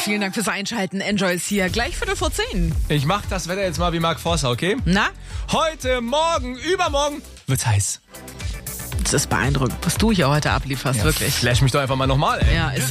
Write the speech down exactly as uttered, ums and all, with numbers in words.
vielen Dank fürs Einschalten. Enjoy ist hier. Gleich Viertel vor zehn. Ich mach das Wetter jetzt mal wie Mark Forster, okay? Na? Heute, morgen, übermorgen wird's heiß. Das ist beeindruckend, was du hier heute ablieferst, Ja, wirklich. Flash mich doch einfach mal nochmal, ey. Ja, ist